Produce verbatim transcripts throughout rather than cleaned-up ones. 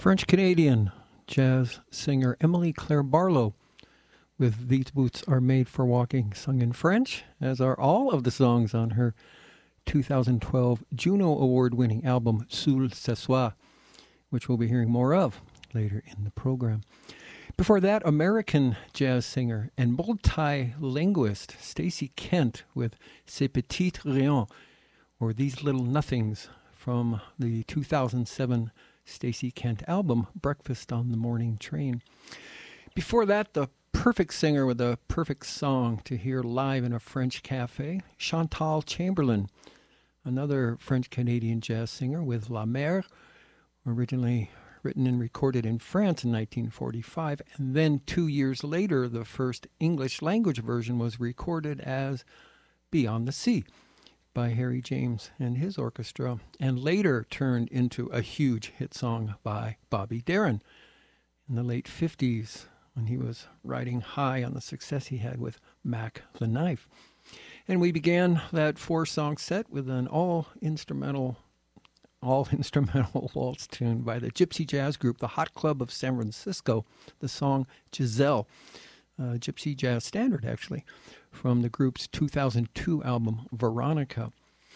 French-Canadian jazz singer Emily Claire Barlow with These Boots Are Made for Walking, sung in French, as are all of the songs on her two thousand twelve Juno Award-winning album Soul Ce Soir, which we'll be hearing more of later in the program. Before that, American jazz singer and multi-linguist Stacey Kent with Ces Petites Riens, or These Little Nothings, from the two thousand seven Stacey Kent album, Breakfast on the Morning Train. Before that, the perfect singer with a perfect song to hear live in a French cafe, Chantal Chamberlain, another French-Canadian jazz singer with La Mer, originally written and recorded in France in nineteen forty-five, and then two years later, the first English-language version was recorded as Beyond the Sea by Harry James and his orchestra, and later turned into a huge hit song by Bobby Darin in the late fifties when he was riding high on the success he had with Mac the Knife. And we began that four-song set with an all-instrumental all-instrumental waltz tune by the gypsy jazz group, the Hot Club of San Francisco, the song Giselle, a gypsy jazz standard, actually, from the group's two thousand two album, Veronica.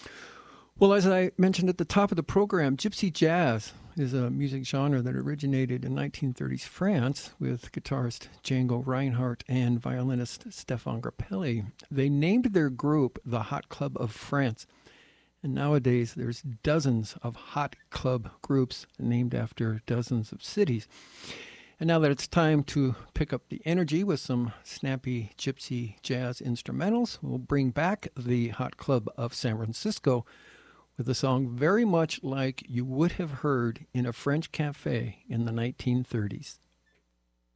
Well, as I mentioned at the top of the program, gypsy jazz is a music genre that originated in nineteen thirties France with guitarist Django Reinhardt and violinist Stéphane Grappelli. They named their group the Hot Club of France. And nowadays, there's dozens of hot club groups named after dozens of cities. And now that it's time to pick up the energy with some snappy gypsy jazz instrumentals, we'll bring back the Hot Club of San Francisco with a song very much like you would have heard in a French cafe in the nineteen thirties.